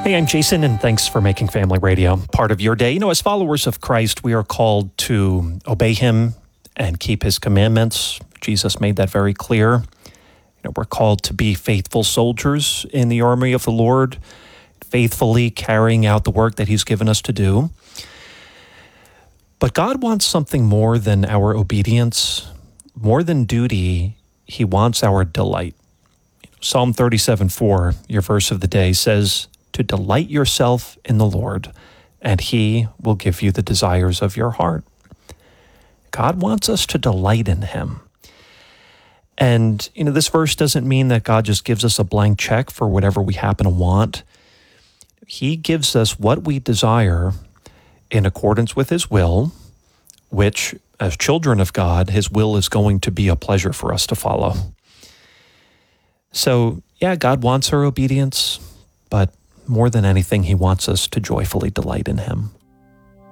Hey, I'm Jason, and thanks for making Family Radio part of your day. You know, as followers of Christ, we are called to obey Him and keep His commandments. Jesus made that very clear. You know, we're called to be faithful soldiers in the army of the Lord, faithfully carrying out the work that He's given us to do. But God wants something more than our obedience, more than duty. He wants our delight. Psalm 37:4, your verse of the day, says, to delight yourself in the Lord, and He will give you the desires of your heart. God wants us to delight in Him. And, you know, this verse doesn't mean that God just gives us a blank check for whatever we happen to want. He gives us what we desire in accordance with His will, which, as children of God, His will is going to be a pleasure for us to follow. So, yeah, God wants our obedience, but more than anything, He wants us to joyfully delight in Him.